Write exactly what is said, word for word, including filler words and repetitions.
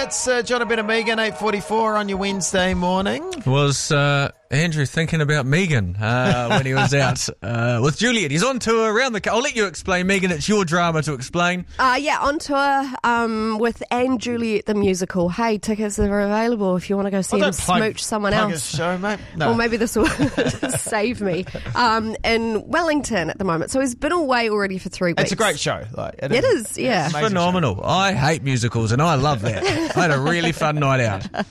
It's uh, John and Ben and Megan, eight forty-four on your Wednesday morning. Was uh, Andrew thinking about Megan uh, when he was out uh, with Juliet? He's on tour around the... I'll let you explain, Megan. It's your drama to explain. Uh, yeah, on tour um, with Anne Juliet the musical. Hey, tickets are available if you want to go see Oh, him don't plug- smooch someone plug else. a show, mate. No. Well, maybe this will save me. Um, in Wellington at the moment. So he's been away already for three weeks. It's a great show. Like, It is, yeah. It's an amazing Phenomenal. show. I hate musicals, and I love that. I had a really fun night out.